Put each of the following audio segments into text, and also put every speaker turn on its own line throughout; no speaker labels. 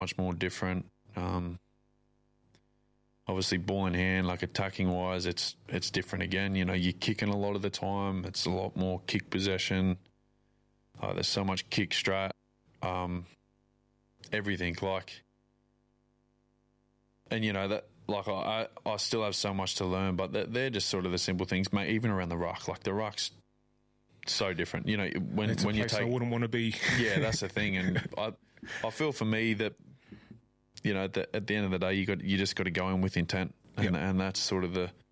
much more different. Obviously, ball in hand, like attacking wise, it's different again. You know, you're kicking a lot of the time. It's a lot more kick possession. There's so much kick strat, everything like, and you know that like I still have so much to learn, but they're just sort of the simple things, mate. Even around the ruck, like the ruck's so different. You know, when you take,
I wouldn't want to be.
Yeah, that's the thing, and I feel for me that, you know, at the end of the day, you just got to go in with intent, and that's sort of the,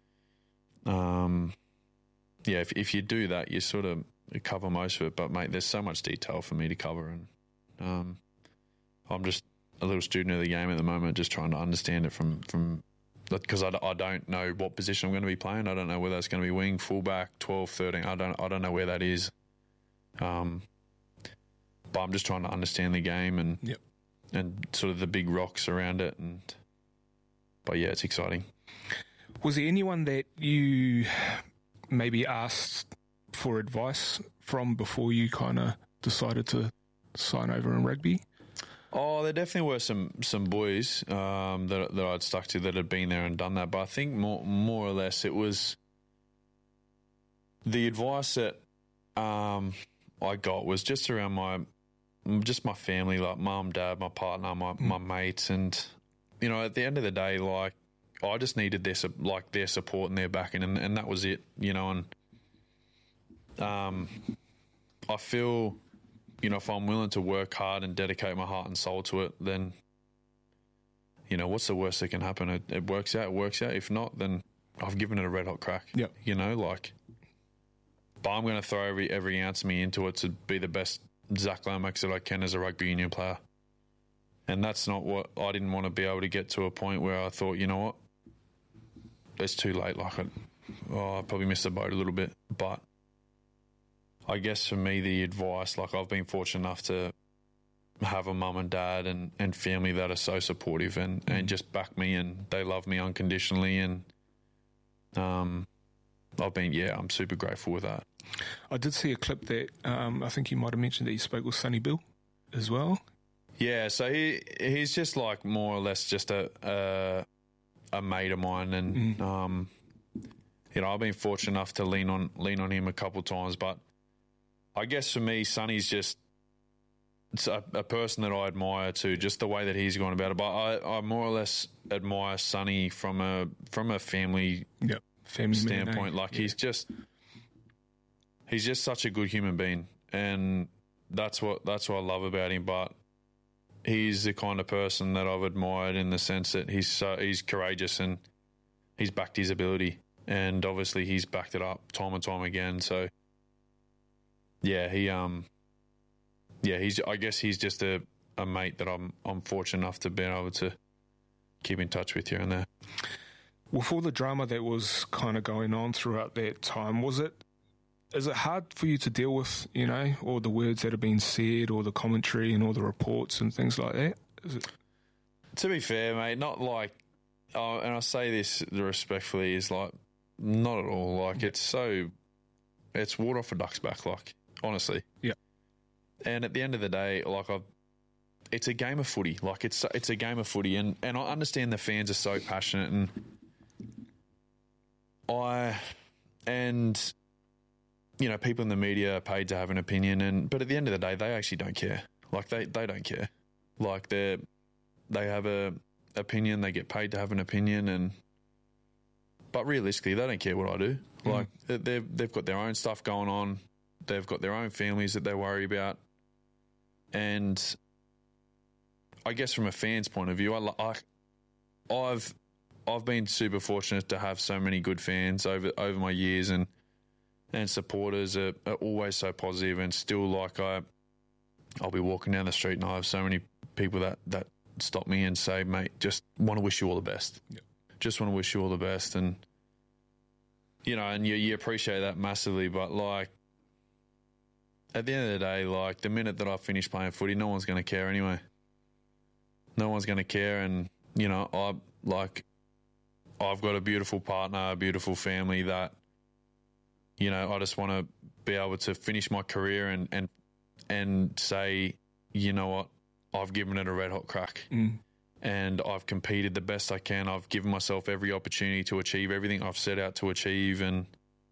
if you do that, you sort of cover most of it. But mate, there's so much detail for me to cover, and I'm just a little student of the game at the moment, just trying to understand it from because I don't know what position I'm going to be playing. I don't know whether it's going to be wing, fullback, 12, 13. I don't know where that is. But I'm just trying to understand the game and sort of the big rocks around it. But yeah, it's exciting.
Was there anyone that you maybe asked for advice from before you kind of decided to sign over in rugby?
Oh, there definitely were some boys that I'd stuck to that had been there and done that. But I think more or less it was the advice that I got was just around my family, like mum, dad, my partner, my mates, and you know, at the end of the day, like I just needed their support and their backing, and that was it, you know. And I feel, you know, if I'm willing to work hard and dedicate my heart and soul to it, then, you know, what's the worst that can happen? It works out. If not, then I've given it a red hot crack.
Yep.
You know, like, but I'm going to throw every ounce of me into it to be the best Zach Lomax that I can as a rugby union player. And that's not what I didn't want to be able to get to a point where I thought, you know what, it's too late. Like, I probably missed the boat a little bit. But I guess for me, the advice, like I've been fortunate enough to have a mum and dad and family that are so supportive and just back me, and they love me unconditionally. And I'm super grateful with that.
I did see a clip that I think you might have mentioned that you spoke with Sonny Bill as well.
Yeah, so he's just like more or less just a mate of mine, and you know, I've been fortunate enough to lean on him a couple of times, but I guess for me, Sonny's just a person that I admire too, just the way that he's gone about it. But I more or less admire Sonny from a family standpoint. Like he's just such a good human being, and that's what I love about him. But he's the kind of person that I've admired in the sense that he's courageous and he's backed his ability, and obviously he's backed it up time and time again. So yeah, I guess he's just a mate that I'm fortunate enough to be able to keep in touch with here and there.
With all the drama that was kind of going on throughout that time, is it hard for you to deal with, you know, all the words that have been said, or the commentary and all the reports and things like that?
To be fair, mate, not like, and I say this respectfully, is like, not at all. Like, it's water off a duck's back, like, honestly.
Yeah.
And at the end of the day, like, it's a game of footy. Like, it's a game of footy, and I understand the fans are so passionate, and you know, people in the media are paid to have an opinion, but at the end of the day, they actually don't care. Like, they don't care. Like, they have a opinion, they get paid to have an opinion, but realistically, they don't care what I do. Like, they've got their own stuff going on, they've got their own families that they worry about, and I guess from a fan's point of view, I've been super fortunate to have so many good fans over my years, and supporters are always so positive, and still, like, I'll be walking down the street and I have so many people that stop me and say, mate, just want to wish you all the best.
Yep.
Just want to wish you all the best. And, you know, and you appreciate that massively, but, like, at the end of the day, like, the minute that I finish playing footy, no one's going to care anyway. No one's going to care, and, you know, I've got a beautiful partner, a beautiful family that, you know, I just want to be able to finish my career and say, you know what, I've given it a red hot crack. And I've competed the best I can. I've given myself every opportunity to achieve everything I've set out to achieve, and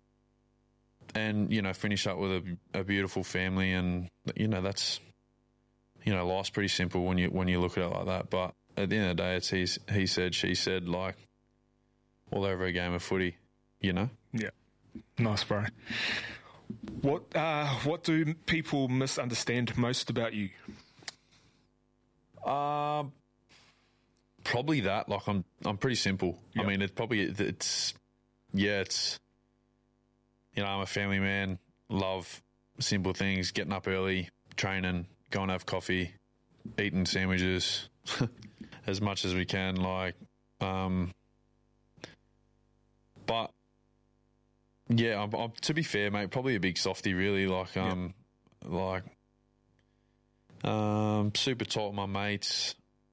finish up with a beautiful family. And that's life's pretty simple when you look at it like that. But at the end of the day, it's he said, she said, like all over a game of footy.
Yeah, nice, bro. What do people misunderstand most about you?
Probably that. Like I'm pretty simple.
Yep.
I mean, I'm a family man. Love simple things. Getting up early, training, going to have coffee, eating sandwiches as much as we can. Like, but yeah, I'm to be fair, mate, probably a big softie. Really, super tight with my mates.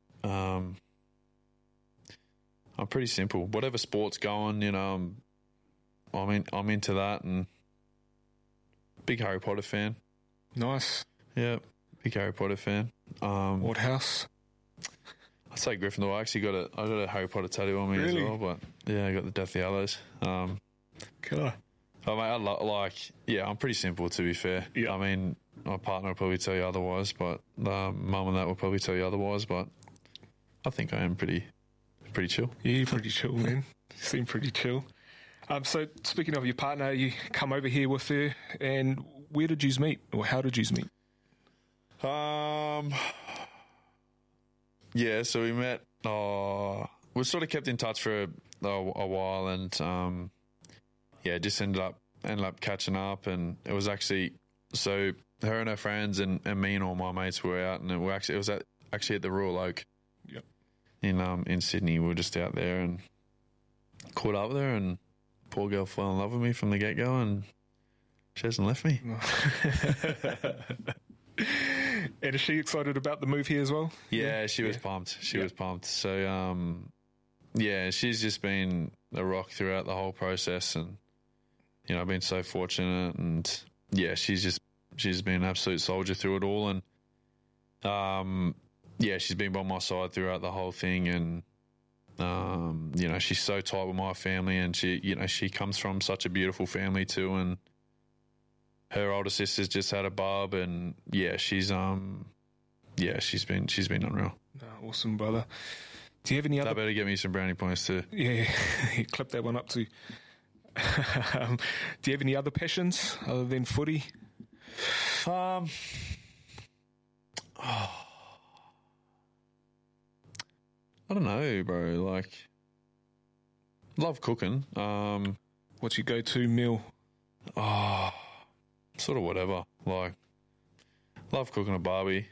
I'm pretty simple. Whatever sport's going, I'm into that, and big Harry Potter fan.
Nice.
Yeah, big Harry Potter fan.
What house?
I'd say Gryffindor. I got a Harry Potter tattoo on me as well, but yeah, I got the Deathly Hallows.
Killer.
Oh, mate, I'm pretty simple, to be fair.
Yeah.
I mean, my partner will probably tell you otherwise, but mum and that will probably tell you otherwise, but I think I am pretty chill.
Yeah, you're pretty chill, man. You seem pretty chill. So, speaking of your partner, you come over here with her, and where did you meet, or how did you meet?
Yeah, so we met. We sort of kept in touch for a while, and just ended up catching up, and it was actually so her and her friends and me and all my mates were out, and it was actually at the Royal Oak.
Yep.
In Sydney. We were just out there and caught up with her, and poor girl fell in love with me from the get-go, and she hasn't left me.
And is she excited about the move here as well?
Yeah, she was pumped. She was pumped. So, she's just been a rock throughout the whole process, and I've been so fortunate, and she's been an absolute soldier through it all, and she's been by my side throughout the whole thing, and she's so tight with my family, and she comes from such a beautiful family too, and her older sister's just had a bub, and she's been unreal.
Awesome, brother. Do you have any other?
That better get me some brownie points too.
Yeah, clip that one up too. Do you have any other passions other than footy?
I don't know, bro. Like, love cooking.
What's your go-to meal?
Sort of whatever. Like, love cooking a barbie.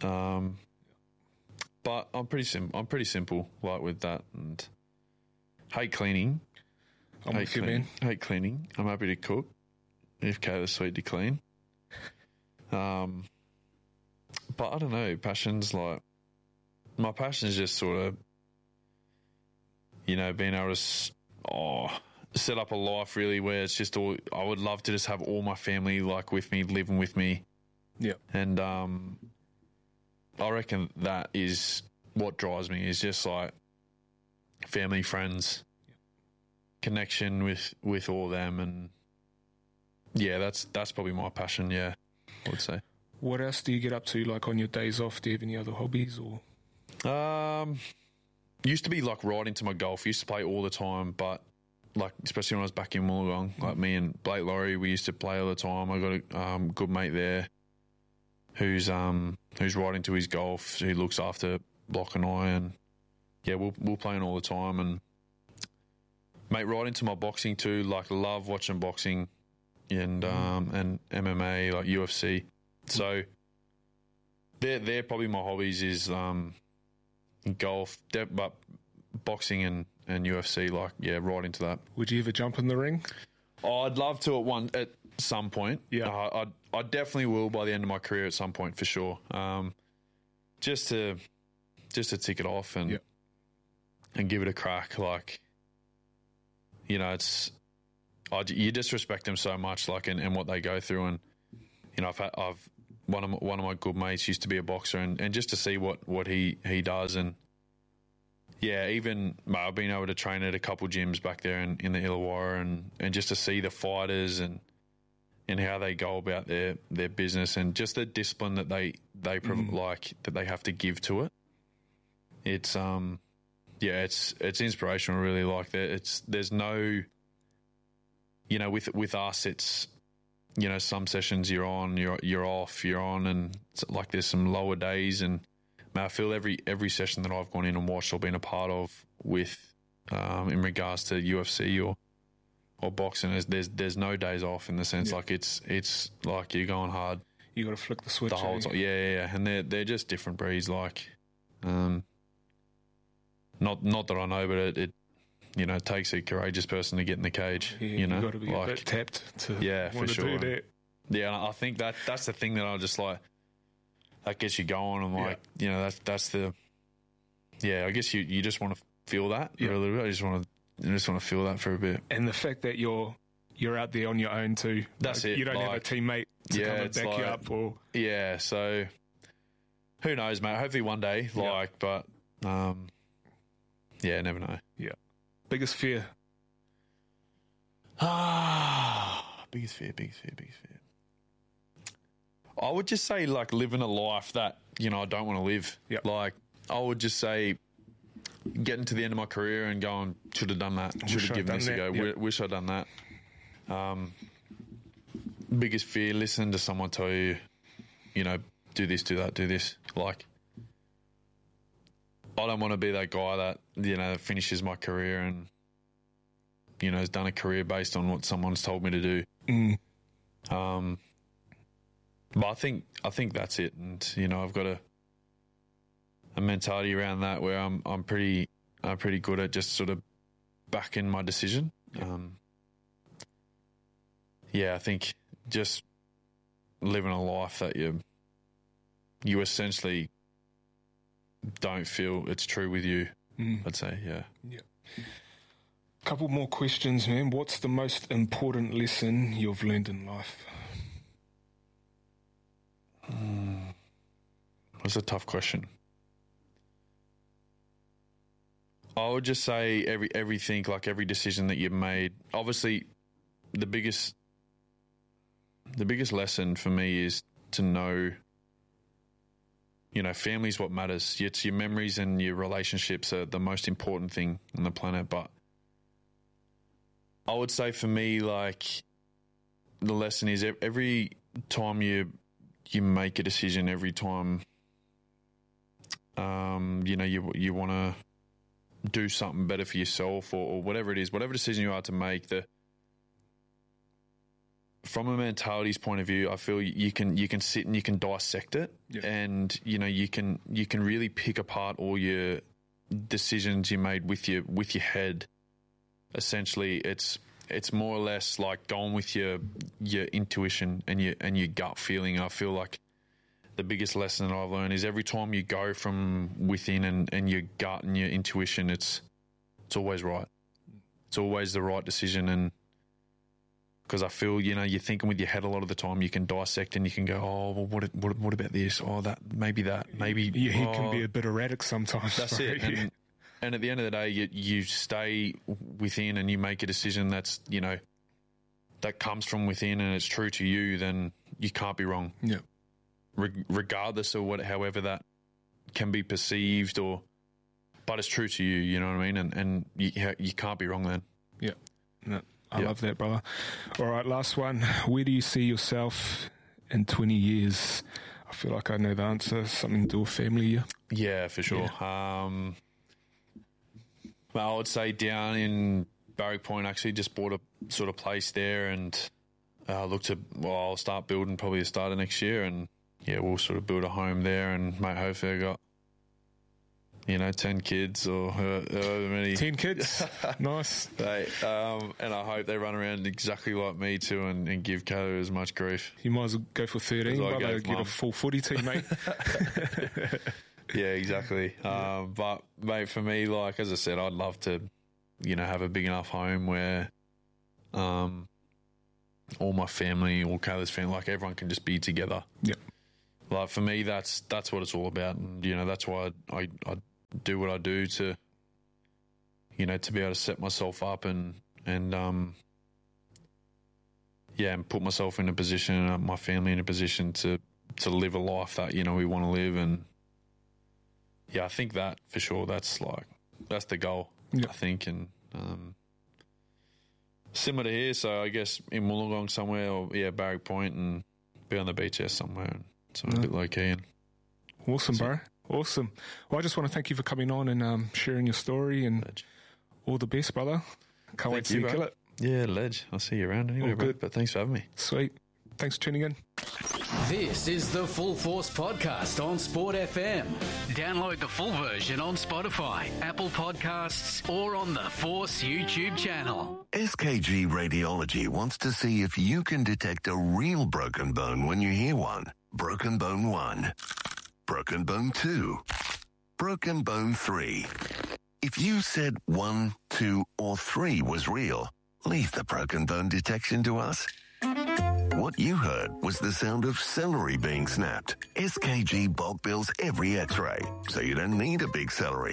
But I'm pretty simple, like, with that, and hate cleaning.
I'm with you, man.
Hate cleaning. I'm happy to cook if Kayla's sweet to clean. But I don't know. Passions, like, my passion is just sort of, being able to set up a life really where it's just all. I would love to just have all my family like with me, living with me.
Yeah.
And I reckon that is what drives me, is just like family, friends, connection with all of them, and that's probably my passion. Yeah, I would say.
What else do you get up to, like, on your days off? Do you have any other hobbies, or?
Used to be like right into my golf. Used to play all the time, but like especially when I was back in Wollongong, like me and Blake Laurie, we used to play all the time. I got a good mate there who's right into his golf. He looks after Block and I, and we're playing all the time. And mate, right into my boxing too. Like, love watching boxing and MMA, like UFC. So they're probably my hobbies, is golf, but boxing and UFC, like, right into that.
Would you ever jump in the ring?
Oh, I'd love to at some point.
Yeah.
I definitely will by the end of my career at some point, for sure. Just to tick it off and give it a crack. Like, it's you just respect them so much, like, and what they go through, and I've one of my good mates used to be a boxer, and just to see what he does, and yeah, even I've been able to train at a couple gyms back there in the Illawarra, and just to see the fighters and how they go about their business, and just the discipline that they like that they have to give to it. It's it's inspirational, really. Like there's no, with us, it's, some sessions you're on, you're off, you're on, and it's like there's some lower days, and I feel every session that I've gone in and watched or been a part of with in regards to UFC or boxing, there's no days off, in the sense like it's like you're going hard.
You got to flick the switch
the whole time. Yeah, and they're just different breeds. Like, not that I know, but it takes a courageous person to get in the cage.
Yeah, you got to be a bit tapped to
for sure.
do that.
Yeah, and I think that's the thing that I just like. That gets you going, and like that's the. Yeah, I guess you just want to feel that a little bit. I just want to feel that for a bit.
And the fact that you're out there on your own too.
That's it.
You don't have a teammate to come and back you up, or
so who knows, mate? Hopefully one day. But never know.
Yeah. Biggest fear.
Biggest fear. I would just say, like, living a life that, I don't want to live.
Yep.
Like, I would just say getting to the end of my career and going, should have done that. Should have given this a go.
Yep.
Wish I'd done that. Biggest fear, listen to someone tell you, do this, do that, do this. Like, I don't want to be that guy that, that finishes my career and, has done a career based on what someone's told me to do. But I think that's it, and I've got a mentality around that where I'm pretty good at just sort of backing my decision. I think just living a life that you essentially don't feel it's true with you. I'd say, yeah.
Couple more questions, man. What's the most important lesson you've learned in life?
That's a tough question. I would just say everything, like every decision that you've made. Obviously, the biggest lesson for me is to know, family's what matters. It's your memories and your relationships are the most important thing on the planet. But I would say for me, like, the lesson is every time you make a decision, every time you want to do something better for yourself or whatever it is, whatever decision you are to make, from a mentality's point of view, I feel you can sit and you can dissect it, and you can really pick apart all your decisions you made with your head. Essentially, it's more or less like going with your intuition and your gut feeling. I feel like the biggest lesson that I've learned is every time you go from within and your gut and your intuition, it's always right. It's always the right decision. And because I feel, you're thinking with your head a lot of the time, you can dissect and you can go, oh, well, what about this? Oh, that, maybe that, maybe.
Yeah, he can be a bit erratic sometimes.
That's it. And at the end of the day, you stay within and you make a decision that's, that comes from within and it's true to you, then you can't be wrong.
Yeah.
Regardless of however that can be perceived but it's true to you, you know what I mean? And you can't be wrong then.
Yeah. No, I love that, brother. All right, last one. Where do you see yourself in 20 years? I feel like I know the answer. Something to do with family, yeah?
Yeah, for sure.
Yeah.
Well, I would say down in Barrack Point, actually just bought a sort of place there and I'll start building probably the start of next year, and we'll sort of build a home there, and mate, hopefully I got 10 kids or however many.
10 kids. Nice.
And I hope they run around exactly like me too and give Kato as much grief.
You might as well go for 13, brother. Get a full footy team, mate.
Yeah, exactly. But, mate, for me, like, as I said, I'd love to, have a big enough home where all my family, all Kayla's family, like, everyone can just be together.
Yep.
Like, for me, that's what it's all about. And, that's why I do what I do to, to be able to set myself up and put myself in a position and my family in a position to live a life that, we want to live. And, I think that for sure, that's the goal, I think. And similar to here, so I guess in Wollongong somewhere or, Barrack Point and be on the beach there somewhere. So a bit low-key. And
awesome, bro. Awesome. Well, I just want to thank you for coming on and sharing your story and all the best, brother. Can't wait to see you kill it.
Yeah, ledge. I'll see you around anyway, bro. But thanks for having me.
Sweet. Thanks for tuning in.
This is the Full Force Podcast on Sport FM. Download the full version on Spotify, Apple Podcasts, or on the Force YouTube channel.
SKG Radiology wants to see if you can detect a real broken bone when you hear one. Broken bone 1. Broken bone 2. Broken bone 3. If you said 1, 2, or 3 was real, leave the broken bone detection to us. What you heard was the sound of celery being snapped. SKG bulk bills every x-ray, so you don't need a big salary.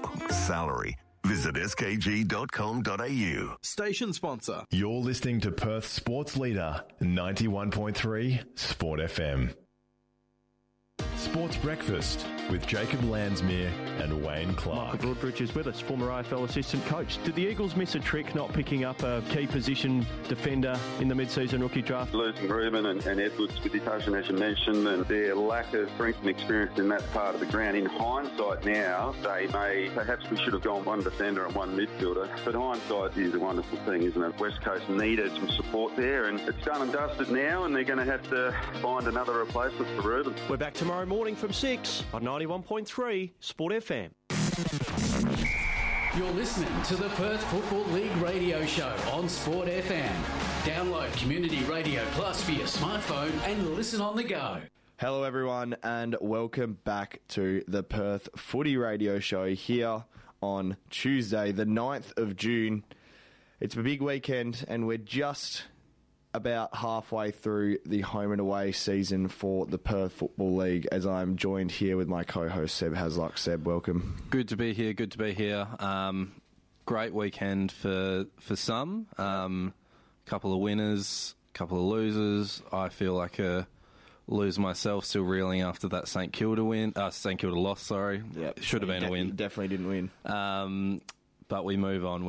Visit skg.com.au.
Station sponsor.
You're listening to Perth's sports leader, 91.3 Sport FM. Sports Breakfast with Jacob Landsmere and Wayne Clark.
Michael Broadbridge is with us, former AFL assistant coach. Did the Eagles miss a trick not picking up a key position defender in the mid-season rookie draft?
Losing Reuben and Edwards with concussion, as you mentioned, and their lack of strength and experience in that part of the ground. In hindsight now, perhaps we should have gone one defender and one midfielder. But hindsight is a wonderful thing, isn't it? West Coast needed some support there, and it's done and dusted now, and they're going to have to find another replacement for Reuben.
We're back tomorrow morning from 6 on 91.3 Sport FM.
You're listening to the Perth Football League radio show on Sport FM. Download Community Radio Plus for your smartphone and listen on the go.
Hello everyone and welcome back to the Perth Footy Radio Show here on Tuesday, the 9th of June. It's a big weekend and we're just about halfway through the home and away season for the Perth Football League, as I'm joined here with my co-host Seb Hasluck. Seb, welcome.
Good to be here. Great weekend for some. Couple of winners, couple of losers. I feel like a loser myself, still reeling after that St Kilda loss. Sorry, should have been a win.
Definitely didn't win.
But we move on.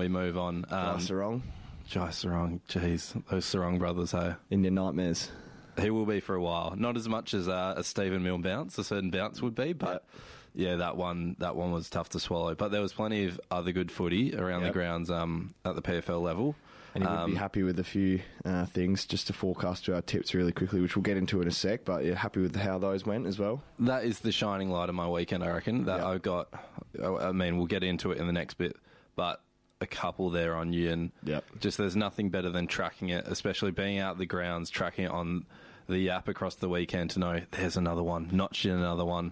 Jai Sarong, jeez, those Sarong brothers, hey.
In your nightmares.
He will be for a while. Not as much as a Stephen Milne bounce, a certain bounce would be, but that one was tough to swallow. But there was plenty of other good footy around the grounds at the PFL level.
And you would be happy with a few things, just to forecast to our tips really quickly, which we'll get into in a sec, but you're happy with how those went as well?
That is the shining light of my weekend, I reckon. We'll get into it in the next bit, but a couple there on you, and just there's nothing better than tracking it, especially being out the grounds, tracking it on the app across the weekend to know there's another one, notched in another one.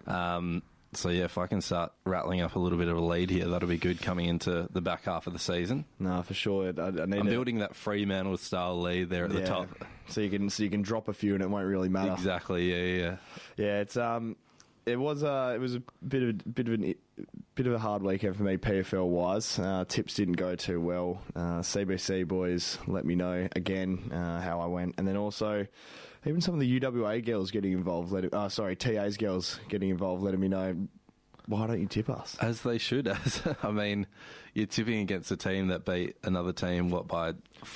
So if I can start rattling up a little bit of a lead here, that'll be good coming into the back half of the season.
No, for sure. I'm
building that Fremantle style lead there at the top,
so you can drop a few and it won't really matter.
Exactly. Yeah.
It's it was a bit of a hard weekend for me PFL wise. Tips didn't go too well. CBC boys let me know again how I went, and then also even some of the UWA girls getting involved. TA's girls getting involved, letting me know, why don't you tip us?
As they should. You're tipping against a team that beat another team, by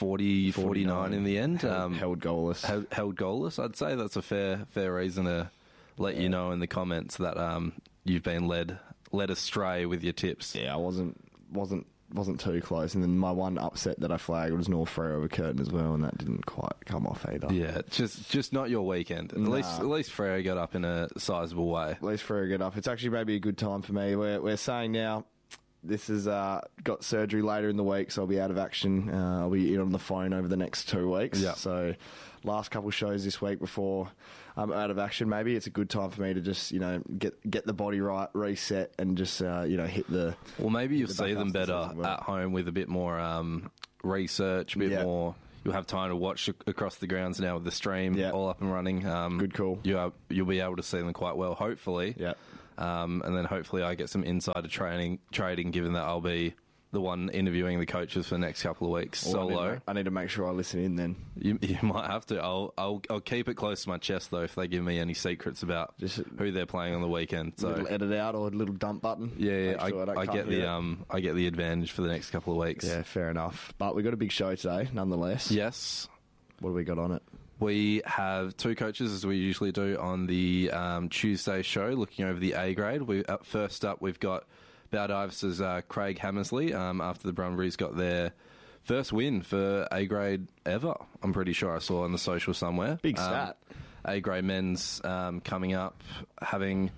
49 in the end.
Held goalless.
Held goalless. I'd say that's a fair reason to let you know in the comments that you've been led astray with your tips.
Yeah, I wasn't too close, and then my one upset that I flagged was North Freo over Curtin as well, and that didn't quite come off either.
Yeah, just not your weekend. At least Freo got up in a sizable way.
At least Freo got up. It's actually maybe a good time for me. We're saying now this has got surgery later in the week, so I'll be out of action. I'll be in on the phone over the next 2 weeks.
Yeah.
So last couple of shows this week before I'm out of action, maybe it's a good time for me to just get the body right, reset, and just hit the.
Well, maybe you'll see them better at home with a bit more research, a bit more you'll have time to watch across the grounds now with the stream all up and running.
Good call.
You'll be able to see them quite well, hopefully.
Yeah.
And then hopefully I get some insider trading, given that I'll be the one interviewing the coaches for the next couple of weeks solo.
I need to make sure I listen in then.
You might have to. I'll keep it close to my chest though if they give me any secrets about who they're playing on the weekend. So
little edit out or a little dump button.
Yeah, I get the advantage for the next couple of weeks.
Yeah, fair enough. But we got a big show today, nonetheless.
Yes.
What do we got on it?
We have two coaches, as we usually do on the Tuesday show, looking over the A grade. First up, we've got Baldivis's Craig Hammersley, after the Brumbies got their first win for A grade ever. I'm pretty sure I saw on the social somewhere.
Big stat.
A grade men's coming up, having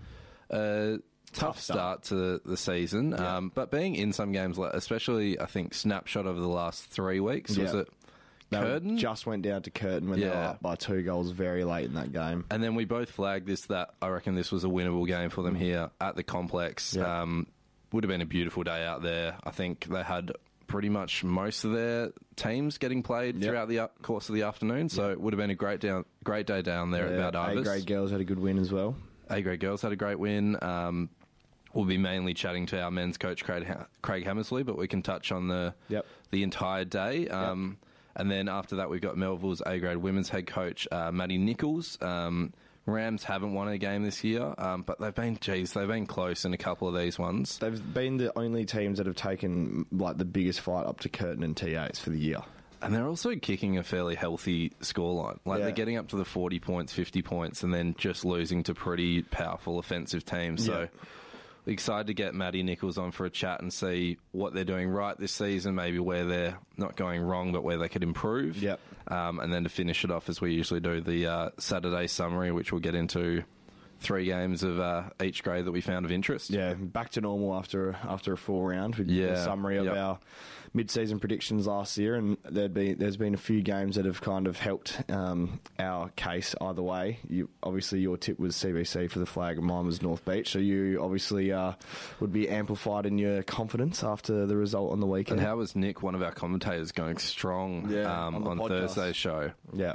a tough start to the season, but being in some games, especially I think snapshot over the last 3 weeks, was it? Curtin?
Just went down to Curtin when they were up by 2 goals very late in that game.
And then we both flagged that I reckon this was a winnable game for them here at the complex. Would have been a beautiful day out there. I think they had pretty much most of their teams getting played throughout the course of the afternoon, so it would have been a great day down there at Baldivis.
A-grade girls had a good win as well.
A-grade girls had a great win. We'll be mainly chatting to our men's coach, Craig Hammersley, but we can touch on the entire day. And then after that, we've got Melville's A-grade women's head coach, Maddie Nichols. Rams haven't won a game this year, but they've been close in a couple of these ones.
They've been the only teams that have taken like the biggest fight up to Curtin and T8s for the year.
And they're also kicking a fairly healthy scoreline. They're getting up to the 40 points, 50 points, and then just losing to pretty powerful offensive teams. So excited to get Maddie Nichols on for a chat and see what they're doing right this season, maybe where they're not going wrong, but where they could improve. And then to finish it off, as we usually do, the Saturday summary, which we'll get into 3 games of each grade that we found of interest.
Yeah, back to normal after a full round with a summary of our mid-season predictions last year, and there's been a few games that have kind of helped our case either way. Obviously, your tip was CBC for the flag, and mine was North Beach, so you obviously would be amplified in your confidence after the result on the weekend.
And how was Nick, one of our commentators, going strong on Thursday's show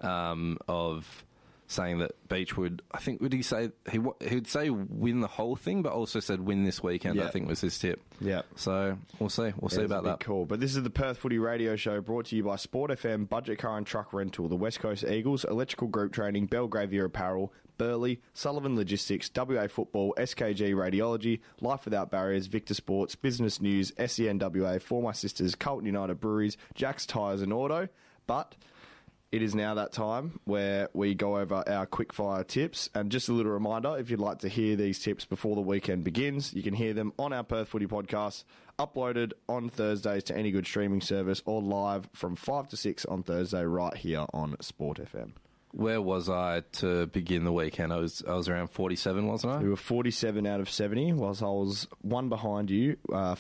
of saying that Beach would, I think, would he say, he'd say win the whole thing, but also said win this weekend, I think was his tip. So we'll see. We'll see about that.
Cool. But this is the Perth Footy Radio Show, brought to you by Sport FM, Budget Car and Truck Rental, the West Coast Eagles, Electrical Group Training, Belgravia Apparel, Burley, Sullivan Logistics, WA Football, SKG Radiology, Life Without Barriers, Victor Sports, Business News, SENWA, For My Sisters, Carlton United Breweries, Jack's Tyres and Auto. But it is now that time where we go over our quickfire tips. And just a little reminder, if you'd like to hear these tips before the weekend begins, you can hear them on our Perth Footy podcast, uploaded on Thursdays to any good streaming service, or live from 5 to 6 on Thursday right here on Sport FM.
Where was I to begin the weekend? I was around 47, wasn't I?
We were 47 out of 70, whilst I was one behind you,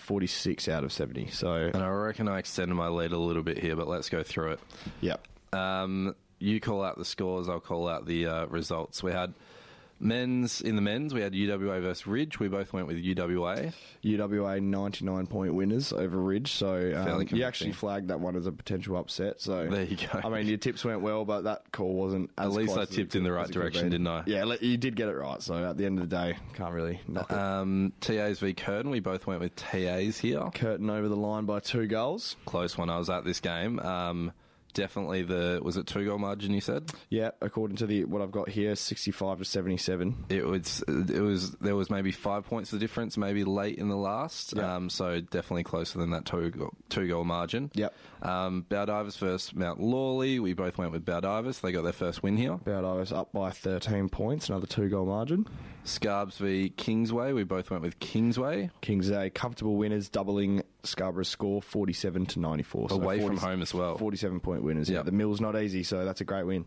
46 out of 70. And
I reckon I extended my lead a little bit here, but let's go through it.
Yep.
You call out the scores, I'll call out the results. We had in the men's, we had UWA versus Ridge. We both went with UWA.
UWA 99-point winners over Ridge, so you actually flagged that one as a potential upset. So
there you go.
I mean, your tips went well, but that call wasn't as
At least
close
I tipped in the right direction, didn't I?
Yeah, you did get it right, so at the end of the day, can't really knock it.
TAs v Curtin, we both went with TAs here.
Curtin over the line by 2 goals.
Close one. I was at this game. Definitely was it 2-goal margin you said?
Yeah, according to what I've got here, 65 to 77.
There was maybe 5 points of difference, maybe late in the last. So definitely closer than that 2-goal margin.
Yep.
Baldivis versus Mount Lawley. We both went with Baldivis. They got their first win here.
Baldivis up by 13 points, another 2-goal margin.
Scarbs v Kingsway. We both went with Kingsway.
Kingsway, comfortable winners, doubling Scarborough's score, 47 to 94.
Away from home as well.
47-point winners. Yeah, the mill's not easy, so that's a great win.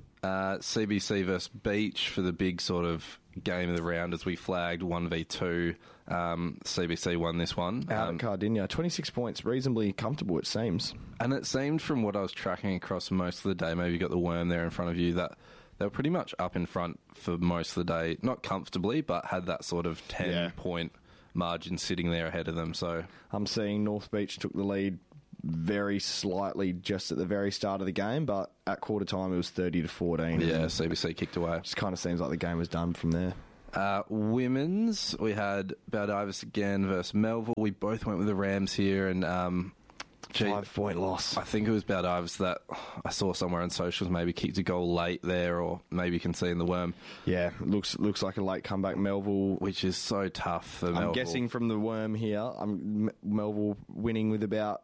CBC versus Beach for the big sort of game of the round, as we flagged, 1v2. CBC won this one.
Out at Cardinia, 26 points, reasonably comfortable, it seems.
And it seemed from what I was tracking across most of the day, maybe you got the worm there in front of you, that they were pretty much up in front for most of the day. Not comfortably, but had that sort of 10-point margin sitting there ahead of them. So
I'm seeing North Beach took the lead very slightly just at the very start of the game, but at quarter time it was 30-14.
Yeah, CBC kicked away.
Just kind of seems like the game was done from there.
Women's, we had Baldivis again versus Melville. We both went with the Rams here, and
5-point loss.
I think it was Baldivis that I saw somewhere on socials maybe kicked a goal late there, or maybe you can see in the worm.
Yeah, looks like a late comeback. Melville,
which is so tough for Melville.
I'm guessing from the worm here, Melville winning with about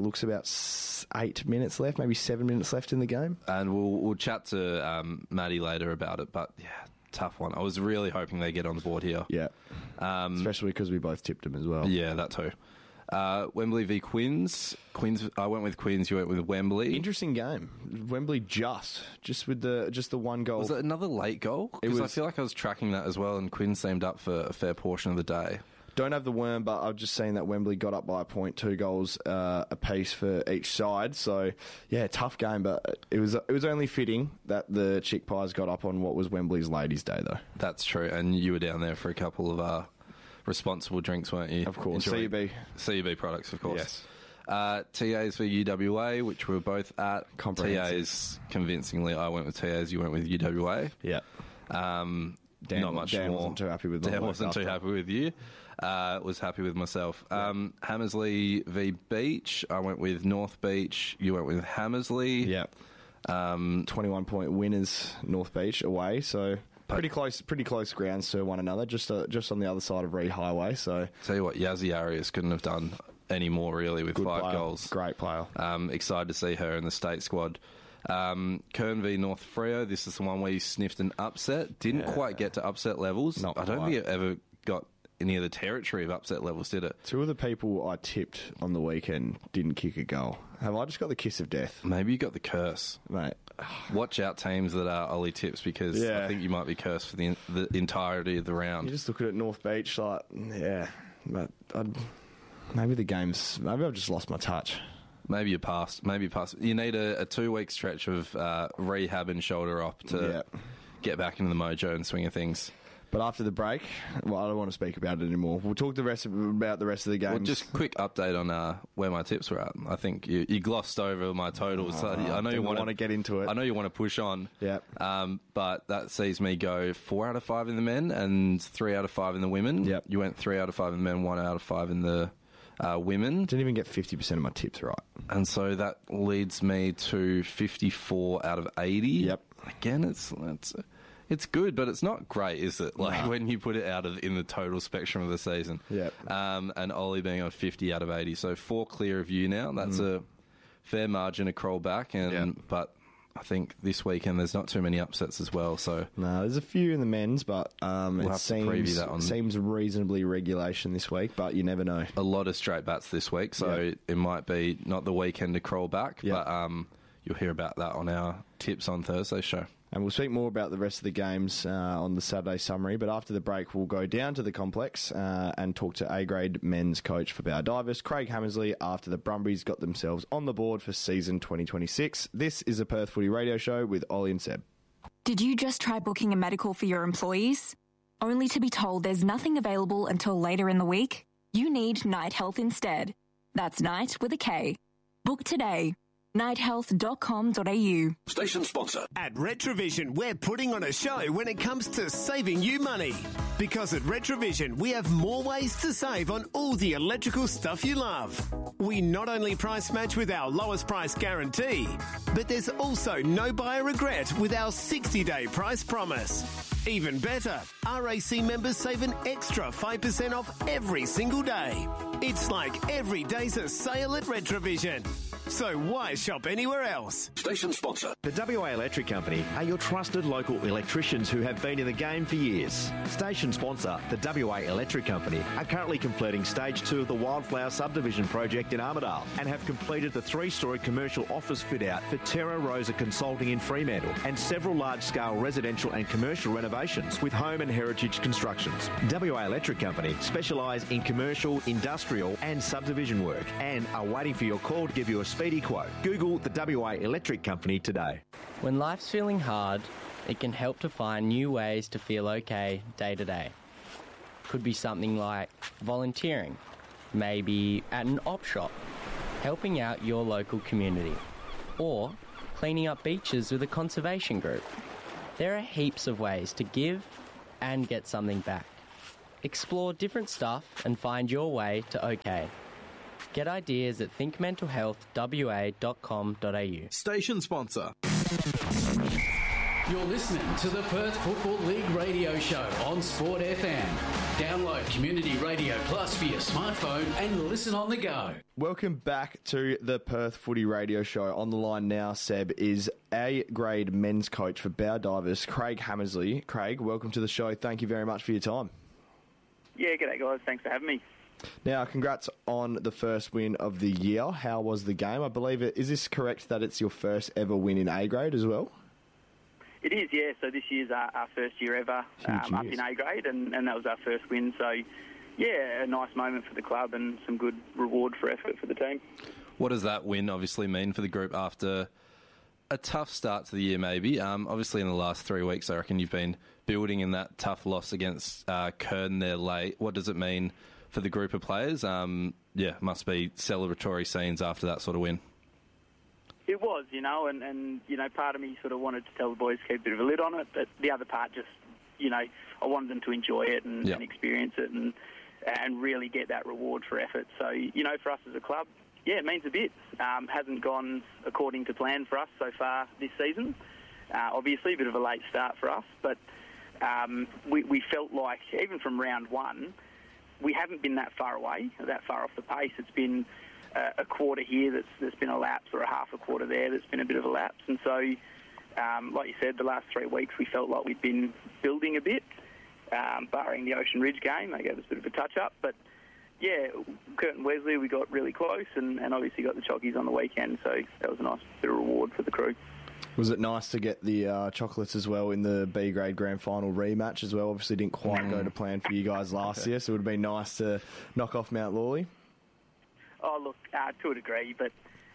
8 minutes left, maybe 7 minutes left in the game.
And we'll chat to Maddie later about it, but yeah, tough one. I was really hoping they get on the board here.
Yeah, especially because we both tipped them as well.
Yeah, that too. Wembley v Quins. I went with Quins. You went with Wembley.
Interesting game. Wembley just with the one goal.
Was it another late goal? Because I feel like I was tracking that as well, and Quins seemed up for a fair portion of the day.
Don't have the worm, but I've just seen that Wembley got up by a point, 2 goals apiece for each side. So yeah, tough game, but it was only fitting that the Chick Pies got up on what was Wembley's Ladies' Day, though.
That's true, and you were down there for a couple of responsible drinks, weren't you?
Of course.
CUB products, of course.
Yes.
TAs for UWA, which we were both at. TAs, convincingly, I went with TAs, you went with UWA.
Yeah.
Not much
Dan
more.
Wasn't too happy with
Dan wasn't too happy with you. Was happy with myself. Hammersley v Beach. I went with North Beach. You went with Hammersley.
Yeah. 21-point winners, North Beach away. So pretty close grounds to one another. Just on the other side of Reed Highway. So
tell you what, Yazzie Arias couldn't have done any more really with 5 goals.
Great player.
Excited to see her in the state squad. Kern v North Freo. This is the one where you sniffed an upset. Didn't quite get to upset levels. I don't think it ever got any of the territory of upset levels, did it?
2 of the people I tipped on the weekend didn't kick a goal. Have I just got the kiss of death?
Maybe you got the curse.
Mate.
Watch out teams that are Ollie tips, because I think you might be cursed for the entirety of the round.
You just look at North Beach like, yeah, but maybe the game's... Maybe I've just lost my touch.
Maybe you passed. You need a 2-week stretch of rehab and shoulder op to get back into the mojo and swing of things.
But after the break, well, I don't want to speak about it anymore. We'll talk about the rest of the games.
Well, just quick update on where my tips were at. I think you glossed over my totals. I know you want
to get into it.
I know you want to push on.
Yeah.
But that sees me go 4 out of 5 in the men and 3 out of 5 in the women.
Yep.
You went 3 out of 5 in the men, 1 out of 5 in the women.
Didn't even get 50% of my tips right.
And so that leads me to 54 out of 80.
Yep.
Again, it's good, but it's not great, is it? When you put it in the total spectrum of the season.
Yep.
And Ollie being on 50 out of 80. So 4 clear of you now. That's a fair margin to crawl back. But I think this weekend there's not too many upsets as well. So
no, there's a few in the men's, but it seems reasonably regulation this week, but you never know.
A lot of straight bats this week, so it might be not the weekend to crawl back, but you'll hear about that on our tips on Thursday's show.
And we'll speak more about the rest of the games on the Saturday summary. But after the break, we'll go down to the complex and talk to A-grade men's coach for Baldivis, Craig Hammersley, after the Brumbies got themselves on the board for season 2026. This is a Perth Footy Radio Show with Ollie and Seb.
Did you just try booking a medical for your employees? Only to be told there's nothing available until later in the week? You need Night Health instead. That's Night with a K. Book today. nighthealth.com.au.
Station sponsor. At Retrovision, we're putting on a show when it comes to saving you money. Because at Retrovision, we have more ways to save on all the electrical stuff you love. We not only price match with our lowest price guarantee, but there's also no buyer regret with our 60-day price promise. Even better, RAC members save an extra 5% off every single day. It's like every day's a sale at Retrovision. So why shop anywhere else? Station sponsor.
The WA Electric Company are your trusted local electricians who have been in the game for years. Station sponsor, the WA Electric Company, are currently completing Stage 2 of the Wildflower Subdivision project in Armidale and have completed the 3-storey commercial office fit-out for Terra Rosa Consulting in Fremantle and several large-scale residential and commercial renovations with home and heritage constructions. WA Electric Company specialise in commercial, industrial and subdivision work and are waiting for your call to give you a speedy quote. Google the WA Electric Company today.
When life's feeling hard, it can help to find new ways to feel okay day to day. Could be something like volunteering, maybe at an op shop, helping out your local community, or cleaning up beaches with a conservation group. There are heaps of ways to give and get something back. Explore different stuff and find your way to OK. Get ideas at thinkmentalhealthwa.com.au.
Station sponsor.
You're listening to the Perth Football League radio show on Sport FM. Download Community Radio Plus for your smartphone and listen on the go.
Welcome back to the Perth Footy Radio Show. On the line now, Seb, is A-grade men's coach for Bow Divers, Craig Hammersley. Craig, welcome to the show. Thank you very much for your time.
Yeah, g'day guys. Thanks for having me.
Now, congrats on the first win of the year. How was the game? I believe is this correct that it's your first ever win in A-grade as well?
It is, yeah. So this year's our first year ever up in A-grade, and that was our first win. So, yeah, a nice moment for the club and some good reward for effort for the team.
What does that win obviously mean for the group after a tough start to the year maybe? Obviously in the last 3 weeks, I reckon you've been building in that tough loss against Curtin there late. What does it mean for the group of players? Must be celebratory scenes after that sort of win.
It was, and part of me sort of wanted to tell the boys to keep a bit of a lid on it, but the other part just, I wanted them to enjoy it and experience it and really get that reward for effort. So, for us as a club, yeah, it means a bit. Hasn't gone according to plan for us so far this season. Obviously, a bit of a late start for us, but we felt like, even from round one, we haven't been that far away, that far off the pace. It's been a quarter here that's been a lapse, or a half a quarter there that's been a bit of a lapse. And so, like you said, the last 3 weeks we felt like we'd been building a bit, barring the Ocean Ridge game. They gave us a bit of a touch-up. But, yeah, Curtin Wesley, we got really close and obviously got the Chockies on the weekend. So that was a nice bit of reward for the crew.
Was it nice to get the chocolates as well in the B-grade grand final rematch as well? Obviously didn't quite go to plan for you guys last year, so it would have been nice to knock off Mount Lawley.
Oh, look, to a degree, but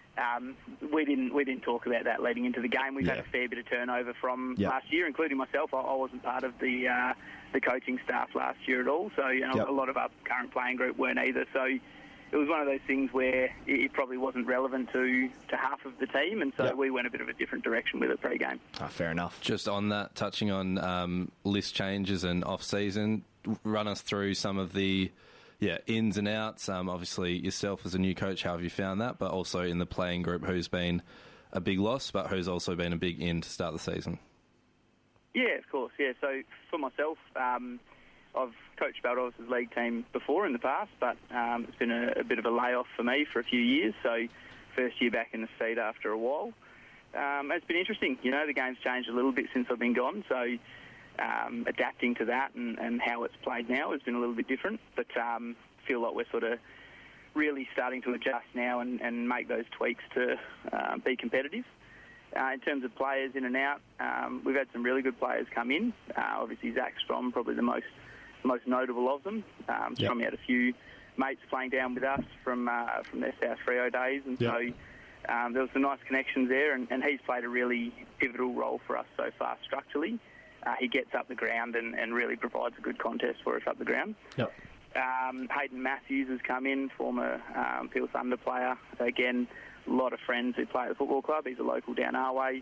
we didn't talk about that leading into the game. We've had a fair bit of turnover from last year, including myself. I wasn't part of the coaching staff last year at all, so a lot of our current playing group weren't either. So it was one of those things where it probably wasn't relevant to half of the team, and so we went a bit of a different direction with it pre-game.
Fair enough.
Just on that, touching on list changes and off-season, run us through some of the ins and outs. Obviously, yourself as a new coach, how have you found that? But also in the playing group, who's been a big loss, but who's also been a big in to start the season?
Yeah, of course. Yeah, so for myself, I've coached Baldov's league team before in the past, but it's been a bit of a layoff for me for a few years. So first year back in the seat after a while. It's been interesting. The game's changed a little bit since I've been gone, so adapting to that and how it's played now has been a little bit different, but feel like we're sort of really starting to adjust now and make those tweaks to be competitive. In terms of players in and out, we've had some really good players come in. Obviously, Zach Strom, probably the most notable of them. Strom had a few mates playing down with us from their South Freo days, and so there was some nice connections there, and he's played a really pivotal role for us so far structurally. He gets up the ground and really provides a good contest for us up the ground.
Yep.
Hayden Matthews has come in, former Peel Thunder player. Again, a lot of friends who play at the football club. He's a local down our way.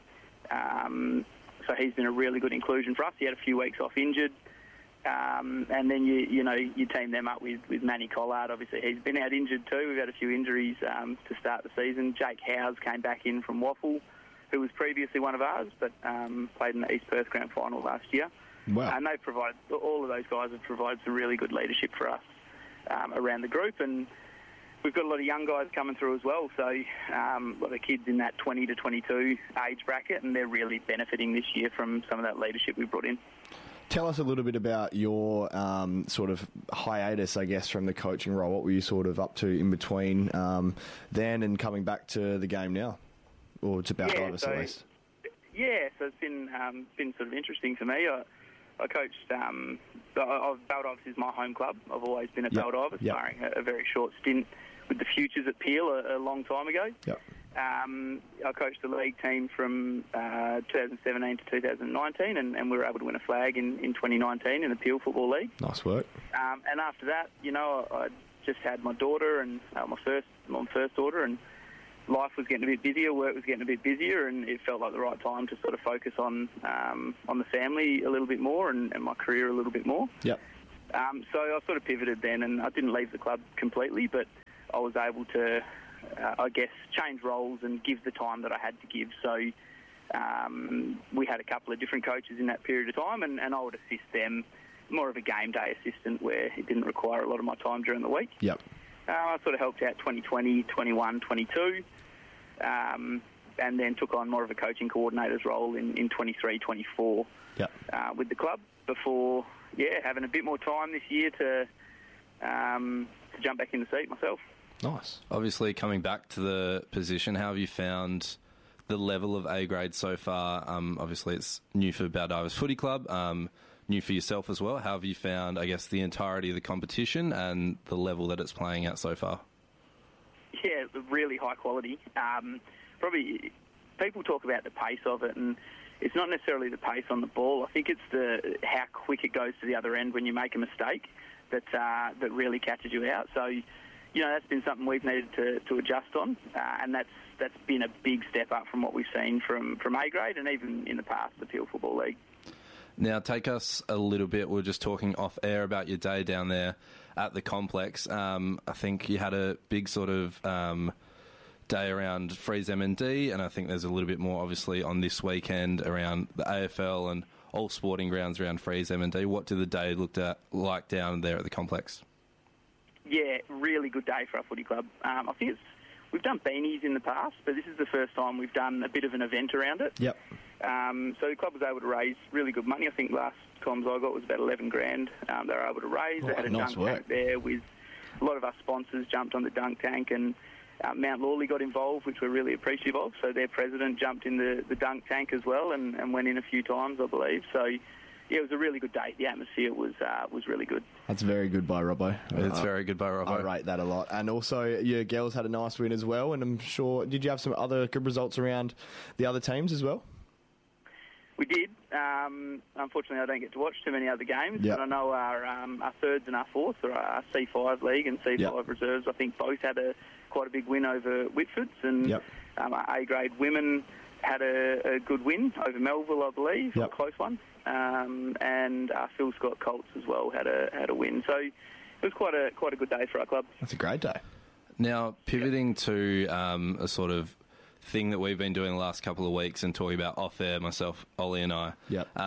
So he's been a really good inclusion for us. He had a few weeks off injured. And then you team them up with Manny Collard. Obviously, he's been out injured too. We've had a few injuries to start the season. Jake Howes came back in from Waffle, who was previously one of ours, but played in the East Perth Grand Final last year.
Wow.
And all of those guys have provided some really good leadership for us around the group. And we've got a lot of young guys coming through as well. So a lot of kids in that 20 to 22 age bracket, and they're really benefiting this year from some of that leadership we brought in.
Tell us a little bit about your sort of hiatus, I guess, from the coaching role. What were you sort of up to in between then and coming back to the game now? Or to Bow Divers at least?
Yeah, so it's been sort of interesting for me. I coached, Bow Divers is my home club. I've always been at Bow Divers, barring a very short stint with the Futures at Peel a long time ago.
Yep.
I coached the league team from 2017 to 2019, and we were able to win a flag in 2019 in the Peel Football League.
Nice work.
And after that, I just had my daughter and my first daughter, and life was getting a bit busier, work was getting a bit busier, and it felt like the right time to sort of focus on the family a little bit more and my career a little bit more.
Yep.
So I sort of pivoted then, and I didn't leave the club completely, but I was able to, I guess, change roles and give the time that I had to give. So we had a couple of different coaches in that period of time, and I would assist them, more of a game day assistant where it didn't require a lot of my time during the week.
Yep.
I sort of helped out 2020, 21, 22, and then took on more of a coaching coordinator's role in 23, 24 with the club before, having a bit more time this year to jump back in the seat myself.
Nice.
Obviously, coming back to the position, how have you found the level of A grade so far? Obviously, it's new for Baldivis Footy Club, new for yourself as well. How have you found, I guess, the entirety of the competition and the level that it's playing at so far?
Yeah, really high quality. Probably people talk about the pace of it, and it's not necessarily the pace on the ball. I think it's how quick it goes to the other end when you make a mistake that really catches you out. So, that's been something we've needed to adjust on, and that's been a big step up from what we've seen from A grade and even in the past, the Peel Football League.
Now, take us a little bit. We were just talking off air about your day down there at the complex. I think you had a big sort of day around Freeze M&D, and I think there's a little bit more, obviously, on this weekend around the AFL and all sporting grounds around Freeze M&D. What did the day look like down there at the complex?
Yeah, really good day for our footy club. I think we've done beanies in the past, but this is the first time we've done a bit of an event around it.
Yep.
So the club was able to raise really good money. I think last comms I got was about 11 grand they were able to raise. They had a
nice
dunk tank there with a lot of our sponsors jumped on the dunk tank, and Mount Lawley got involved, which we're really appreciative of. So their president jumped in the dunk tank as well and went in a few times, I believe. So, yeah, it was a really good day. The atmosphere was really good.
That's very good by Robbo.
It's very good by Robbo.
I rate that a lot. And also, your girls had a nice win as well, and I'm sure, did you have some other good results around the other teams as well?
We did. Unfortunately, I don't get to watch too many other games, but I know our thirds and our fourths, or our C5 league and C5 reserves, I think both had quite a big win over Whitfords, and our A-grade women had a good win over Melville, I believe, a close one, and our Phil Scott Colts as well had a win. So it was quite a good day for our club.
That's a great day.
Now, pivoting to a sort of thing that we've been doing the last couple of weeks and talking about off-air, myself, Ollie and I.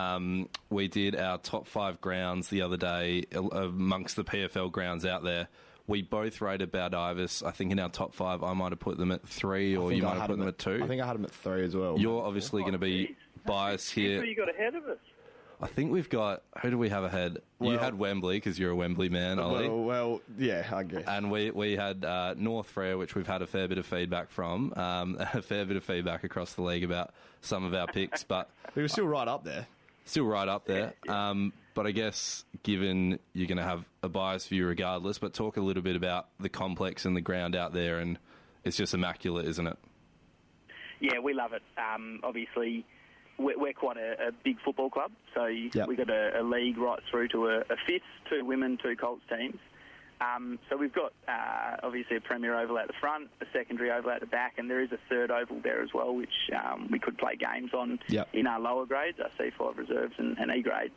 We did our top 5 grounds the other day amongst the PFL grounds out there. We both rated Baldivis. I think in our top 5, I might have put them at 3, or you might have put them at 2.
I think I had them at 3 as well.
You're obviously going to be biased here.
Who you got ahead of us?
I think we've got... Who do we have ahead? Well, you had Wembley, because you're a Wembley man, Ollie.
Well, yeah, I guess.
And we had North Frere, which we've had a fair bit of feedback from. A fair bit of feedback across the league about some of our picks. But
we were still right up there.
Still right up there. But I guess, given you're going to have a biased view regardless, but talk a little bit about the complex and the ground out there, and it's just immaculate, isn't it?
Yeah, we love it. Obviously... We're quite a big football club, so we got a league right through to a fifth, 2 women, 2 Colts teams. So we've got obviously a premier oval at the front, a secondary oval at the back, and there is a third oval there as well, which we could play games on in our lower grades, our C5 reserves and E grade.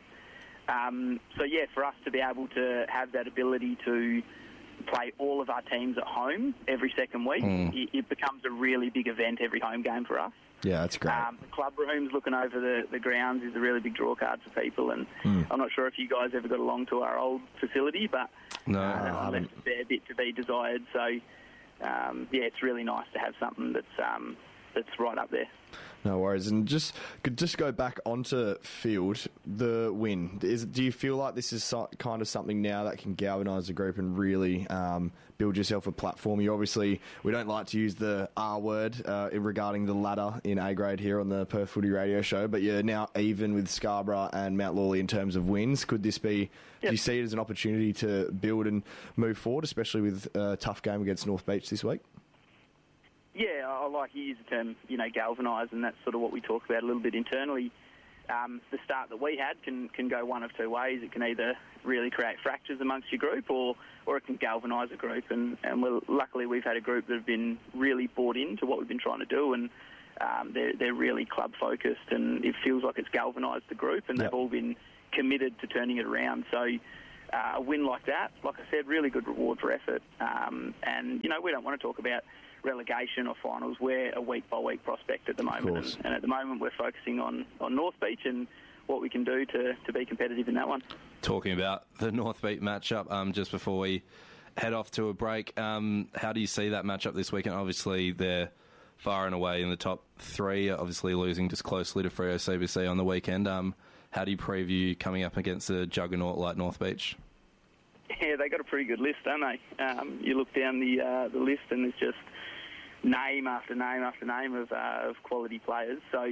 So yeah, for us to be able to have that ability to play all of our teams at home every second week, it becomes a really big event every home game for us.
Yeah, that's great.
The club rooms looking over the grounds is a really big draw card for people, and I'm not sure if you guys ever got along to our old facility, but
I
left a fair bit to be desired. So, yeah, it's really nice to have something that's right up there.
No worries. And just go back onto field, the win. Do you feel like this is kind of something now that can galvanise the group and really build yourself a platform? You obviously, we don't like to use the R word regarding the ladder in A grade here on the Perth Footy Radio Show, but you're now even with Scarborough and Mount Lawley in terms of wins. Could this be, do you see it as an opportunity to build and move forward, especially with a tough game against North Beach this week?
Yeah, I like you use the term, galvanise, and that's sort of what we talk about a little bit internally. the start that we had can go one of two ways. It can either really create fractures amongst your group, or it can galvanise a group. And luckily we've had a group that have been really bought into what we've been trying to do, and they're really club focused, and it feels like it's galvanised the group, and they've all been committed to turning it around. So a win like that, like I said, really good reward for effort. And, we don't want to talk about relegation or finals. We're a week-by-week prospect at the moment. And at the moment we're focusing on North Beach and what we can do to be competitive in that one.
Talking about the North Beach matchup, just before we head off to a break, how do you see that matchup this weekend? Obviously, they're far and away in the top three, obviously losing just closely to Freo CBC on the weekend. How do you preview coming up against a juggernaut like North Beach?
Yeah, they got a pretty good list, don't they? You look down the list and there's just name after name after name of quality players. So,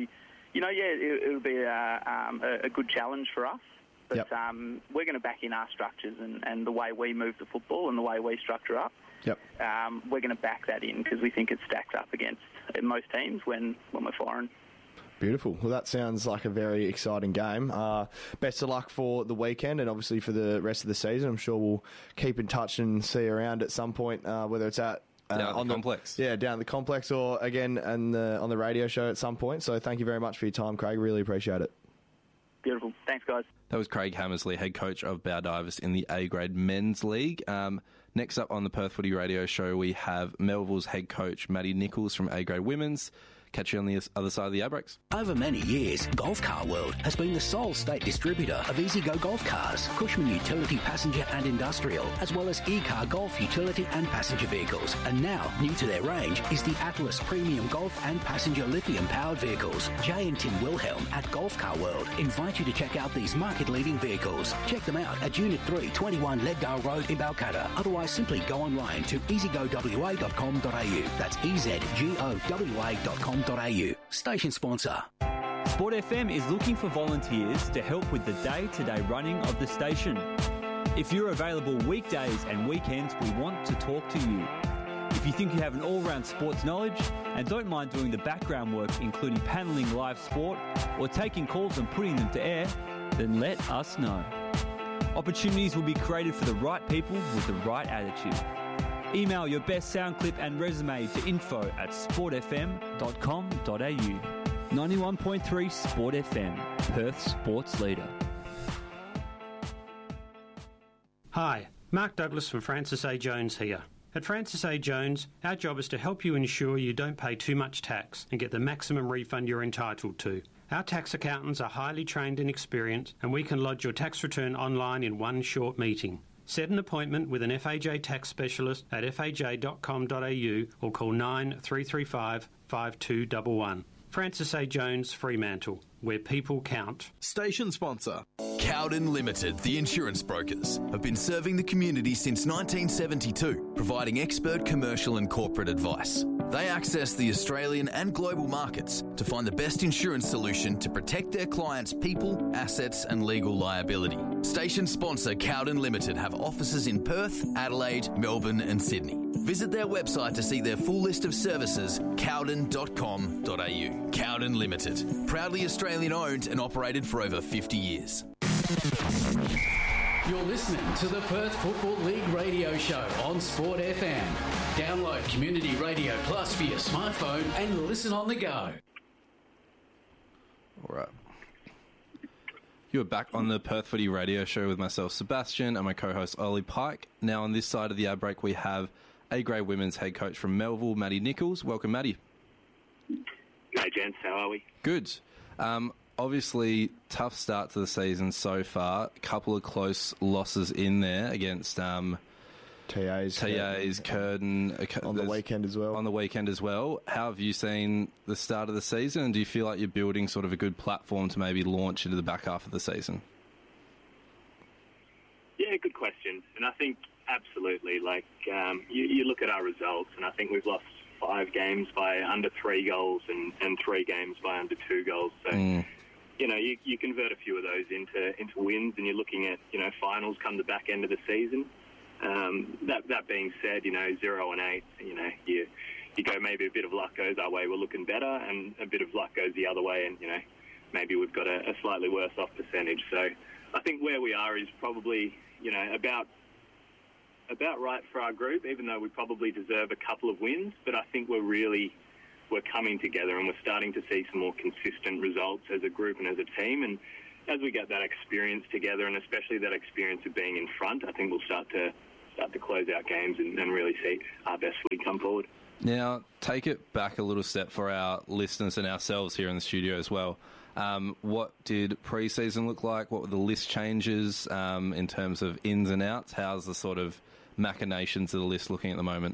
it'll be a good challenge for us. But we're going to back in our structures and the way we move the football and the way we structure up. We're going to back that in because we think it stacks up against most teams when we're firing.
Beautiful. Well, that sounds like a very exciting game. Best of luck for the weekend and obviously for the rest of the season. I'm sure we'll keep in touch and see you around at some point, whether it's at
on the complex.
Yeah, down at the complex or again on the radio show at some point. So thank you very much for your time, Craig. Really appreciate it.
Beautiful. Thanks, guys.
That was Craig Hammersley, head coach of Bow Divers in the A-grade men's league. Next up on the Perth Footy Radio Show, we have Melville's head coach, Maddie Nichols from A-grade women's. Catch you on the other side of the ad-breaks.
Over many years, Golf Car World has been the sole state distributor of E-Z-Go golf cars, Cushman utility passenger and industrial, as well as E-Car Golf utility and passenger vehicles. And now, new to their range, is the Atlas Premium Golf and Passenger Lithium-powered vehicles. Jay and Tim Wilhelm at Golf Car World invite you to check out these market-leading vehicles. Check them out at Unit 3, 21 Leadale Road in Balcatta. Otherwise, simply go online to easygowa.com.au. That's ezgowa.com.au. Station sponsor.
Sport FM is looking for volunteers to help with the day-to-day running of the station. If you're available weekdays and weekends, we want to talk to you. If you think you have an all-round sports knowledge and don't mind doing the background work, including panelling live sport or taking calls and putting them to air, then let us know. Opportunities will be created for the right people with the right attitude. Email your best sound clip and resume to info@sportfm.com.au. 91.3 Sport FM, Perth sports leader.
Hi, Mark Douglas from Francis A. Jones here. At Francis A. Jones, our job is to help you ensure you don't pay too much tax and get the maximum refund you're entitled to. Our tax accountants are highly trained and experienced, and we can lodge your tax return online in one short meeting. Set an appointment with an FAJ tax specialist at faj.com.au or call 9335 5211. Francis A. Jones, Fremantle, where people count.
Station sponsor. Cowden Limited, the insurance brokers, have been serving the community since 1972, providing expert commercial and corporate advice. They access the Australian and global markets to find the best insurance solution to protect their clients' people, assets and legal liability. Station sponsor Cowden Limited have offices in Perth, Adelaide, Melbourne and Sydney. Visit their website to see their full list of services, cowden.com.au. Cowden Limited, proudly Australian owned and operated for over 50 years.
You're listening to the Perth Football League radio show on Sport FM. Download Community Radio Plus for your smartphone and listen on the go.
All right. You're back on the Perth Footy Radio Show with myself, Sebastian, and my co-host, Ollie Pike. Now, on this side of the ad break, we have A-grade women's head coach from Melville, Maddie Nichols. Welcome, Maddie.
Hey, gents. How are we?
Good. Obviously, tough start to the season so far. A couple of close losses in there against
TAs,
Curtin.
On the weekend as well.
On the weekend as well. How have you seen the start of the season, and do you feel like you're building sort of a good platform to maybe launch into the back half of the season?
Yeah, good question. And I think absolutely, you look at our results, and I think we've lost 5 games by under 3 goals and 3 games by under 2 goals. So, you convert a few of those into wins, and you're looking at, finals come the back end of the season. That being said, 0 and 8, you go maybe a bit of luck goes our way, we're looking better, and a bit of luck goes the other way, and, maybe we've got a slightly worse off percentage. So I think where we are is probably, about right for our group, even though we probably deserve a couple of wins. But I think we're coming together and we're starting to see some more consistent results as a group and as a team. And as we get that experience together, and especially that experience of being in front, I think we'll start to close out games and really see our best footy come forward.
Now, take it back a little step for our listeners and ourselves here in the studio as well. What did pre-season look like? What were the list changes in terms of ins and outs? How's the sort of machinations of the list looking at the moment?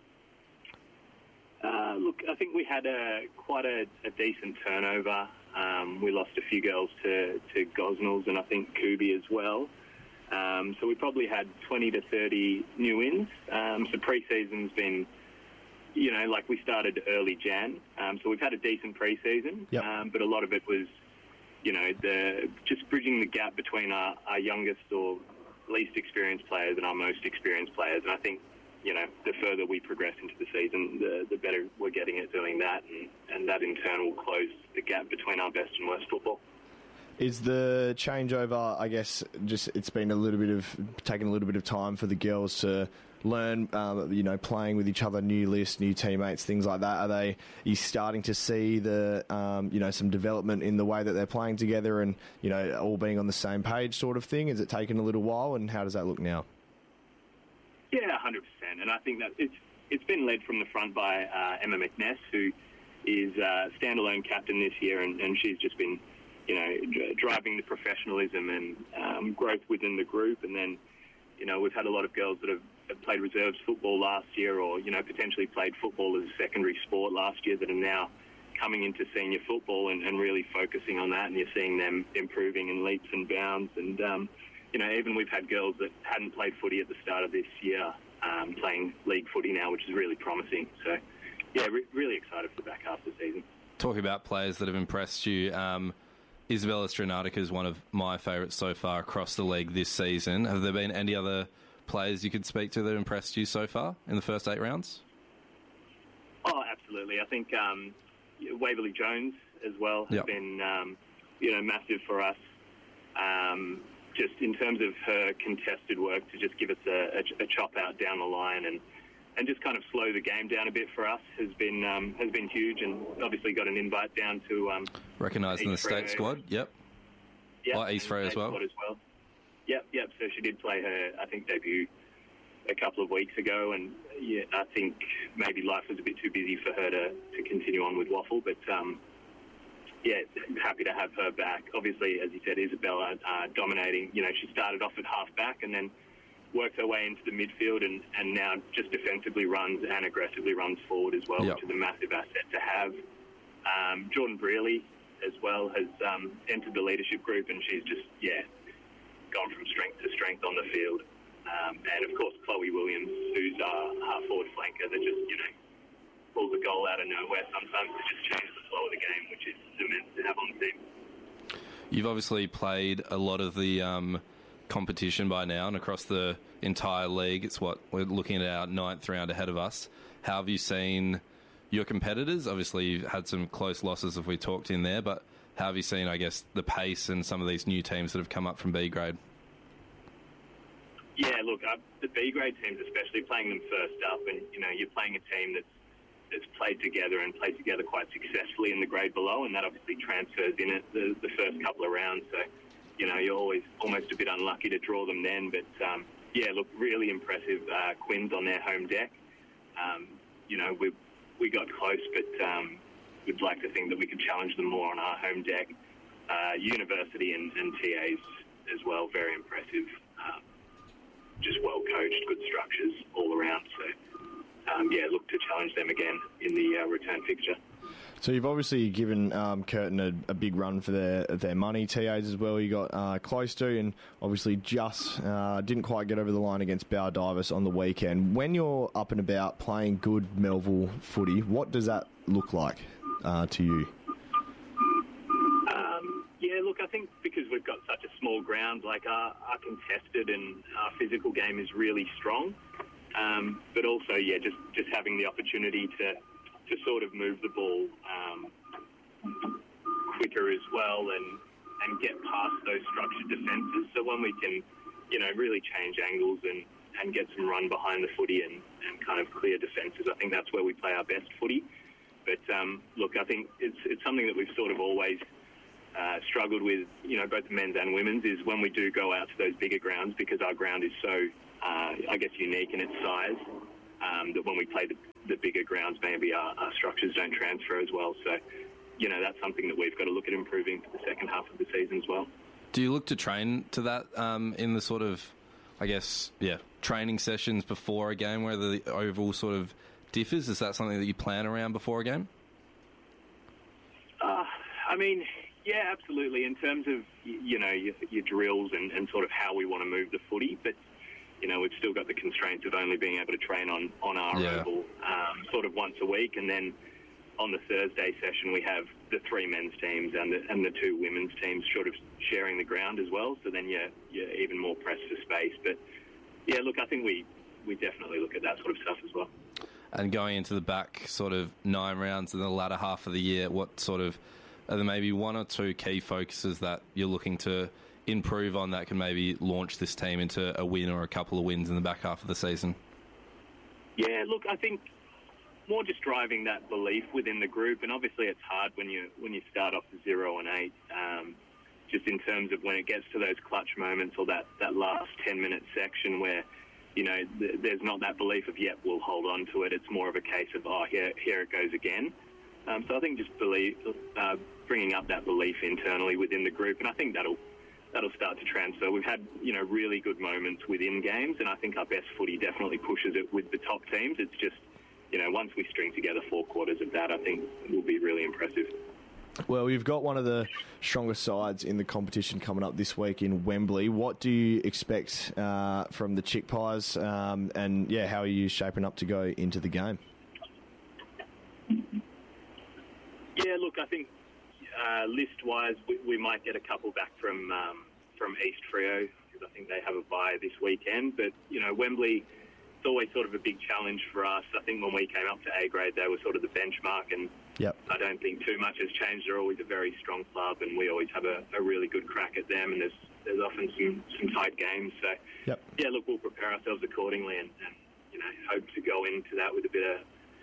Look, I think we had quite a decent turnover. We lost a few girls to Gosnells and I think Kubi as well. So we probably had 20 to 30 new ins. So pre-season's been, we started early Jan. So we've had a decent pre-season, but a lot of it was, just bridging the gap between our youngest or least experienced players and our most experienced players. And I think, the further we progress into the season, the better we're getting at doing that. And that in turn will close the gap between our best and worst football.
Is the changeover, I guess, just it's been taken a little bit of time for the girls to learn, playing with each other, new lists, new teammates, things like that? Are you starting to see the, some development in the way that they're playing together and, all being on the same page sort of thing? Is it taken a little while, and how does that look now?
Yeah, 100%. And I think that it's been led from the front by Emma McNess, who is standalone captain this year, and she's just been, driving the professionalism and growth within the group. And then, we've had a lot of girls that have played reserves football last year or, potentially played football as a secondary sport last year that are now coming into senior football and really focusing on that. And you're seeing them improving in leaps and bounds. And, even we've had girls that hadn't played footy at the start of this year playing league footy now, which is really promising. So, yeah, really excited for the back half of the season.
Talking about players that have impressed you, Isabella Stranatica is one of my favourites so far across the league this season. Have there been any other players you could speak to that impressed you so far in the first 8 rounds?
Oh, absolutely. I think Waverley Jones as well has been, massive for us. Just in terms of her contested work to just give us a chop out down the line and just kind of slow the game down a bit for us has been huge, and obviously got an invite down to
recognised in the state squad. Yep. East Frey as well.
Yep. So she did play her, I think, debut a couple of weeks ago, and I think maybe life was a bit too busy for her to continue on with Waffle, but happy to have her back. Obviously, as you said, Isabella dominating. She started off at half back and then worked her way into the midfield and now just defensively runs and aggressively runs forward as well, which is a massive asset to have. Jordan Brearley as well has entered the leadership group, and she's just, gone from strength to strength on the field. And, of course, Chloe Williams, who's our half-forward flanker that just, pulls a goal out of nowhere sometimes to just change the flow of the game, which is immense to have on the team.
You've obviously played a lot of the competition by now and across the entire league. It's what we're looking at our 9th round ahead of us. How have you seen your competitors? Obviously, you've had some close losses if we talked in there, but how have you seen, I guess, the pace and some of these new teams that have come up from B grade?
Yeah, look, the B grade teams, especially playing them first up, and you're playing a team that's played together and played together quite successfully in the grade below, and that obviously transfers in it the first couple of rounds. So, you're always almost a bit unlucky to draw them then. But, look, really impressive Quins on their home deck. We got close, but we'd like to think that we could challenge them more on our home deck. University and TAs as well, very impressive. Just well coached, good structures all around. So, look to challenge them again in the return fixture.
So you've obviously given Curtin a big run for their money. TAs as well you got close to, and obviously just didn't quite get over the line against Baldivis on the weekend. When you're up and about playing good Melville footy, what does that look like to you?
Look, I think because we've got such a small ground, like our contested and our physical game is really strong. But also, just having the opportunity to sort of move the ball quicker as well and get past those structured defences. So when we can, really change angles and get some run behind the footy and kind of clear defences, I think that's where we play our best footy. But, look, I think it's something that we've sort of always struggled with, both men's and women's, is when we do go out to those bigger grounds, because our ground is so, unique in its size, that when we play the bigger grounds, maybe our structures don't transfer as well. So, that's something that we've got to look at improving for the second half of the season as well.
Do you look to train to that in the sort of, training sessions before a game where the oval sort of differs? Is that something that you plan around before a game?
Yeah, absolutely. In terms of, your drills and sort of how we want to move the footy, but, we've still got the constraints of only being able to train on our oval sort of once a week. And then on the Thursday session, we have the 3 men's teams and the 2 women's teams sort of sharing the ground as well. So then you're even more pressed for space. But, yeah, look, I think we definitely look at that sort of stuff as well.
And going into the back sort of 9 rounds in the latter half of the year, what sort of are there maybe 1 or 2 key focuses that you're looking to improve on that can maybe launch this team into a win or a couple of wins in the back half of the season?
Yeah, look, I think more just driving that belief within the group, and obviously it's hard when you start off 0 and 8. Just in terms of when it gets to those clutch moments or that last 10-minute section where, there's not that belief of, yep, we'll hold on to it. It's more of a case of, here it goes again. So I think just bringing up that belief internally within the group, and I think that'll start to transfer. We've had, really good moments within games, and I think our best footy definitely pushes it with the top teams. It's just, once we string together 4 quarters of that, I think will be really impressive.
Well, we've got one of the strongest sides in the competition coming up this week in Wembley. What do you expect from the Chick Pies, and how are you shaping up to go into the game?
Yeah, look, I think list-wise, we might get a couple back from East Freo, because I think they have a bye this weekend. But, Wembley, it's always sort of a big challenge for us. I think when we came up to A grade, they were sort of the benchmark, and I don't think too much has changed. They're always a very strong club, and we always have a really good crack at them, and there's often some tight games. So, yeah, look, we'll prepare ourselves accordingly and hope to go into that with a bit of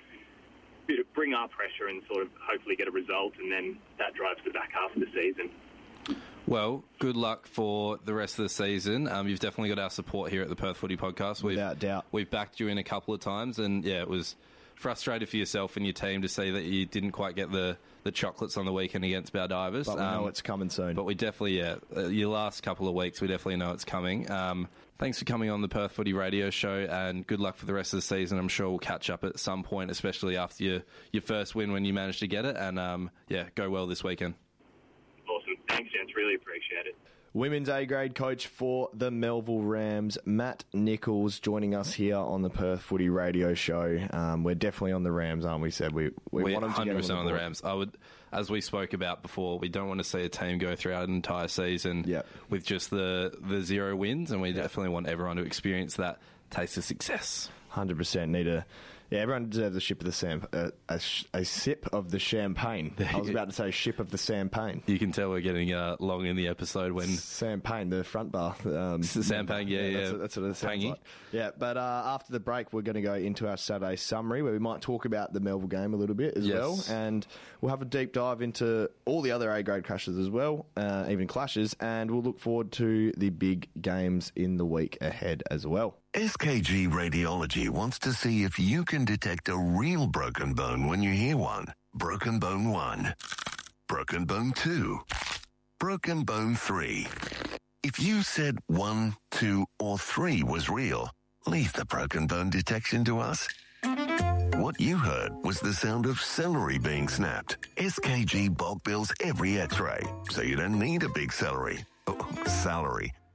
bring our pressure and sort of hopefully get a result, and then that drives the back half of the season.
Well, good luck for the rest of the season. You've definitely got our support here at the Perth Footy Podcast.
Without doubt.
We've backed you in a couple of times, and it was frustrated for yourself and your team to see that you didn't quite get the chocolates on the weekend against Baldivis.
But we know it's coming soon.
But we definitely, your last couple of weeks, we definitely know it's coming. Thanks for coming on the Perth Footy Radio Show, and good luck for the rest of the season. I'm sure we'll catch up at some point, especially after your first win when you managed to get it. And, go well this weekend.
Awesome. Thanks, gents. Really appreciate it.
Women's A-grade coach for the Melville Rams, Matt Nichols, joining us here on the Perth Footy Radio Show. We're definitely on the Rams, aren't we, Seb? We're
want them to get 100% on the Rams. I would, as we spoke about before, we don't want to see a team go throughout an entire season with just the 0 wins, and we definitely want everyone to experience that taste of success.
100% need a... Yeah, everyone deserves a sip of the a sip of the champagne. I was about to say ship of the champagne.
You can tell we're getting long in the episode when
champagne, the front bar.
Champagne, yeah.
That's what it sounds like. Yeah, but after the break, we're going to go into our Saturday summary, where we might talk about the Melville game a little bit as well, and we'll have a deep dive into all the other A-grade clashes as well, even clashes, and we'll look forward to the big games in the week ahead as well.
SKG Radiology wants to see if you can detect a real broken bone when you hear one. Broken Bone 1. Broken Bone 2. Broken Bone 3. If you said 1, 2, or 3 was real, leave the broken bone detection to us. What you heard was the sound of celery being snapped. SKG bulk bills every x-ray, so you don't need a big salary.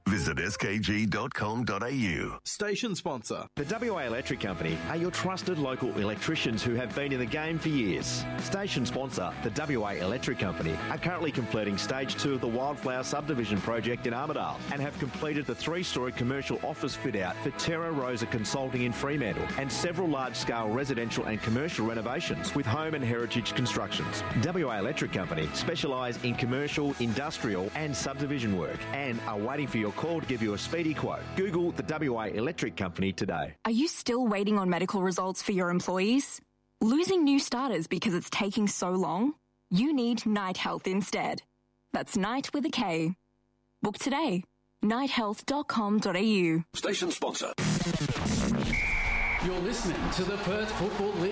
Visit skg.com.au.
Station sponsor. The WA Electric Company are your trusted local electricians who have been in the game for years. Station sponsor, the WA Electric Company, are currently completing stage 2 of the Wildflower subdivision project in Armidale and have completed the 3-storey commercial office fit-out for Terra Rosa Consulting in Fremantle and several large-scale residential and commercial renovations with Home and Heritage Constructions. WA Electric Company specialise in commercial, industrial and subdivision work and are waiting for your call to give you a speedy quote. Google the WA Electric Company today.
Are you still waiting on medical results for your employees? Losing new starters because it's taking so long? You need Night Health instead. That's Night with a K. Book today. nighthealth.com.au.
Station sponsor.
You're listening to the Perth Football League